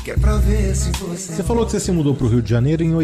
que é pra ver se você... Você falou que você se mudou para o Rio de Janeiro em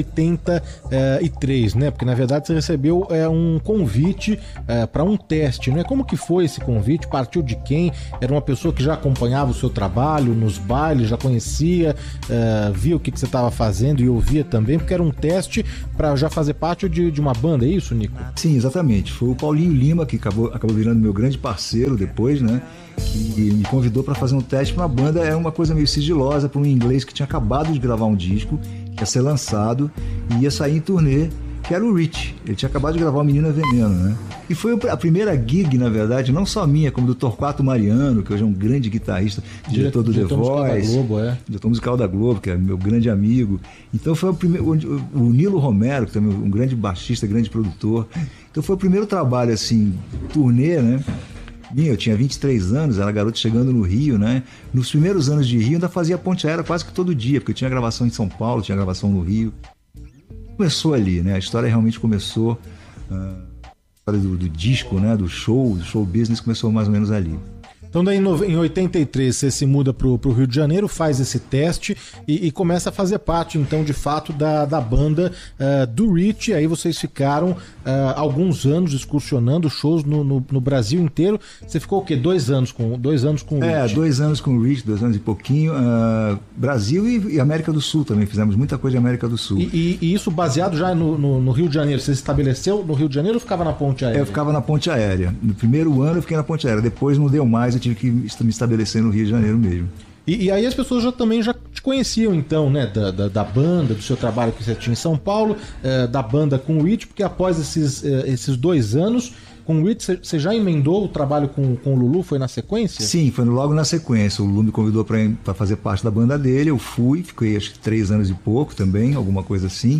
83, né? Porque na verdade você recebeu um convite para um teste, né? Como que foi esse convite? Partiu de quem? Era uma pessoa que já acompanhava o seu trabalho nos bailes, já conhecia, via o que você estava fazendo e ouvia também, porque era um teste para já fazer parte de uma banda, é isso, Nico? Sim, exatamente. Foi o Paulinho Lima, que acabou virando meu grande parceiro depois, né? Que me convidou para fazer um teste para uma banda. Era uma coisa meio sigilosa para um inglês que tinha acabado de gravar um disco, que ia ser lançado e ia sair em turnê, que era o Rich. Ele tinha acabado de gravar o Menina Veneno, né? E foi a primeira gig, na verdade, não só minha, como do Torquato Mariano, que hoje é um grande guitarrista, diretor do The Voice, diretor musical da Globo, que é meu grande amigo. Então foi o Nilo Romero, que também é um grande baixista, grande produtor. Então foi o primeiro trabalho, assim, turnê, né? Eu tinha 23 anos, era garoto chegando no Rio, né? Nos primeiros anos de Rio, ainda fazia ponte aérea quase que todo dia, porque eu tinha gravação em São Paulo, tinha gravação no Rio. Começou ali, né? A história realmente começou, a história do disco, né? Do show business começou mais ou menos ali. Então daí em 83 você se muda pro Rio de Janeiro, faz esse teste e começa a fazer parte então de fato da banda do Rich. Aí vocês ficaram alguns anos excursionando shows no Brasil inteiro. Você ficou o quê? 2 anos com o Rich? 2 anos com o Rich, 2 anos e pouquinho. Brasil e América do Sul também, fizemos muita coisa de América do Sul. E isso baseado já no Rio de Janeiro? Você se estabeleceu no Rio de Janeiro ou ficava na ponte aérea? Eu ficava na ponte aérea. No primeiro ano eu fiquei na ponte aérea, depois não deu mais, eu tive que me estabelecer no Rio de Janeiro mesmo. E aí as pessoas também já te conheciam então, né, da banda, do seu trabalho que você tinha em São Paulo, da banda com o Rich, porque após esses 2 anos com o Rich, você já emendou o trabalho com o Lulu, foi na sequência? Sim, foi logo na sequência. O Lulu me convidou para fazer parte da banda dele, eu fui, fiquei acho que 3 anos e pouco também, alguma coisa assim,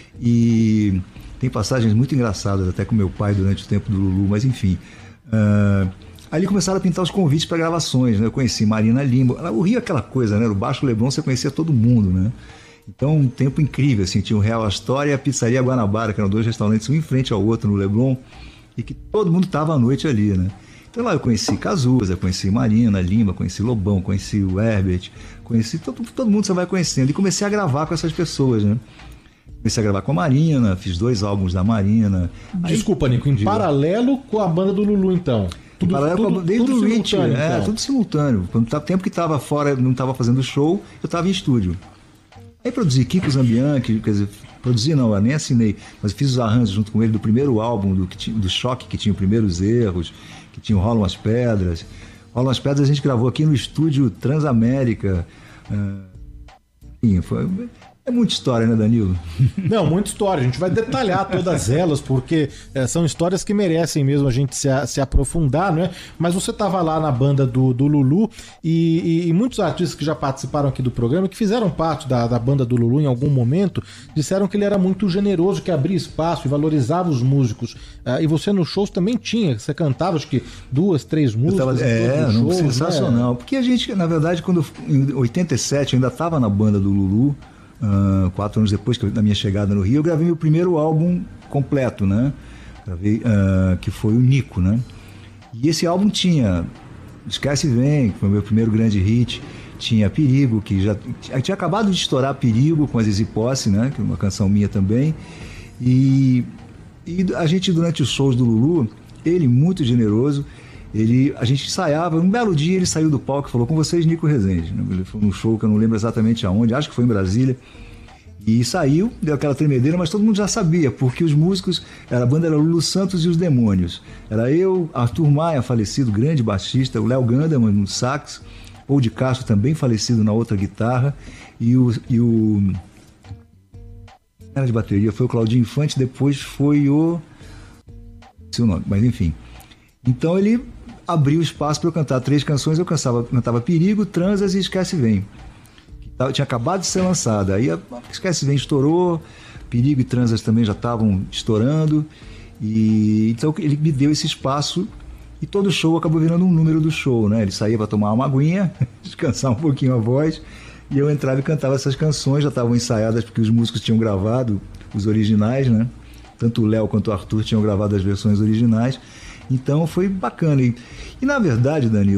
e tem passagens muito engraçadas até com meu pai durante o tempo do Lulu, mas enfim... Ali começaram a pintar os convites para gravações, né? Eu conheci Marina Lima. O Rio é aquela coisa, né? O Baixo Leblon você conhecia todo mundo, né? Então, um tempo incrível, assim. Tinha o Real Astoria e a Pizzaria Guanabara, que eram 2 restaurantes, um em frente ao outro no Leblon, e que todo mundo estava à noite ali, né? Então lá eu conheci Cazuza, conheci Marina Lima, conheci Lobão, conheci o Herbert, conheci todo mundo você vai conhecendo. E comecei a gravar com essas pessoas, né? Comecei a gravar com a Marina, fiz 2 álbuns da Marina. Desculpa, Nico, em paralelo com a banda do Lulu, então? Desde o Rich, então. Tudo simultâneo. Quando o tempo que estava fora, não estava fazendo show, eu estava em estúdio. Aí produzi Kiko Zambianchi, quer dizer, produzi não, eu nem assinei, mas fiz os arranjos junto com ele do primeiro álbum, do Choque, que tinha os primeiros erros, que tinha o Rolam as Pedras. Rolam as Pedras a gente gravou aqui no estúdio Transamérica. É muita história, né, Danilo? Não, muita história. A gente vai detalhar todas elas, porque são histórias que merecem mesmo a gente se aprofundar, né? Mas você estava lá na banda do Lulu e muitos artistas que já participaram aqui do programa, que fizeram parte da banda do Lulu em algum momento, disseram que ele era muito generoso, que abria espaço e valorizava os músicos. E você nos shows também tinha, você cantava acho que 2, 3 músicas. Sensacional. Né? Porque a gente, na verdade, em 87 eu ainda estava na banda do Lulu, 4 anos depois da minha chegada no Rio, eu gravei meu primeiro álbum completo, né? Gravei, que foi o Nico, né? E esse álbum tinha Esquece Vem, que foi o meu primeiro grande hit, tinha Perigo, que já tinha acabado de estourar Perigo com a Zizi Posse, né? Que é uma canção minha também. E a gente, durante os shows do Lulu, ele muito generoso, a gente ensaiava, um belo dia ele saiu do palco e falou: com vocês, Nico Rezende. Ele foi num show que eu não lembro exatamente aonde, acho que foi em Brasília, e saiu, deu aquela tremedeira, mas todo mundo já sabia, porque os músicos, a banda era Lulu Santos e os Demônios, era eu, Arthur Maia, falecido, grande baixista, o Léo Ganderman no sax, Paul de Castro também falecido na outra guitarra, e o era de bateria foi o Claudinho Infante, depois foi o seu nome, mas enfim. Então ele abriu espaço para eu cantar 3 canções, eu cantava Perigo, Transas e Esquece Vem. Tinha acabado de ser lançada. Aí Esquece Vem estourou, Perigo e Transas também já estavam estourando. E então ele me deu esse espaço e todo show acabou virando um número do show, né? Ele saía para tomar uma aguinha, descansar um pouquinho a voz, e eu entrava e cantava essas canções, já estavam ensaiadas porque os músicos tinham gravado os originais, né? Tanto o Léo quanto o Arthur tinham gravado as versões originais. Então foi bacana. E na verdade, Danilo,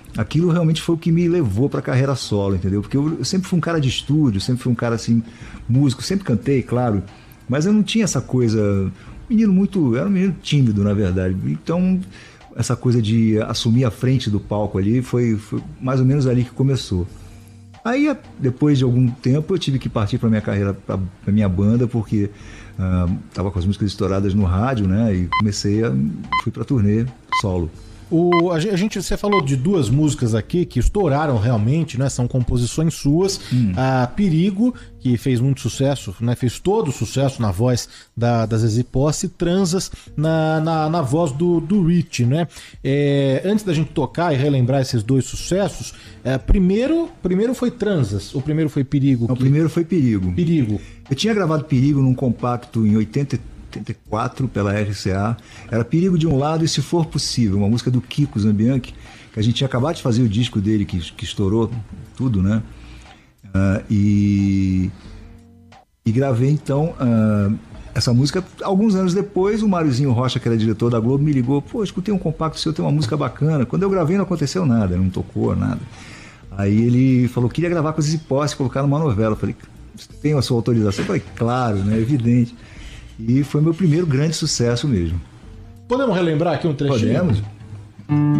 aquilo realmente foi o que me levou para a carreira solo, entendeu? Porque eu sempre fui um cara de estúdio, sempre fui um cara assim, músico, sempre cantei, claro, mas eu não tinha essa coisa, era um menino tímido, na verdade. Então, essa coisa de assumir a frente do palco ali foi mais ou menos ali que começou. Aí, depois de algum tempo, eu tive que partir para minha carreira, para minha banda, porque estava com as músicas estouradas no rádio, né? E fui para turnê solo. Você falou de duas músicas aqui que estouraram realmente, né? São composições suas. Perigo, que fez muito sucesso, né? Fez todo o sucesso na voz da Zezé Posse, e Transas na voz do Rich, né? Antes da gente tocar e relembrar esses dois sucessos, primeiro foi Transas, ou primeiro foi Perigo? Não, primeiro foi Perigo. Perigo. Eu tinha gravado Perigo num compacto em 84 pela RCA. Era Perigo de um lado e Se For Possível, uma música do Kiko Zambianchi, que a gente tinha acabado de fazer o disco dele, que estourou tudo, né? E gravei então essa música. Alguns anos depois, o Máriozinho Rocha, que era diretor da Globo, me ligou: pô, escutei um compacto seu, tem uma música bacana. Quando eu gravei não aconteceu nada, não tocou nada. Aí ele falou: queria gravar com Zezé Posse, colocar numa novela. Eu falei: tem a sua autorização? Eu falei: claro, né? Evidente. E foi meu primeiro grande sucesso mesmo. Podemos relembrar aqui um trechinho? Podemos.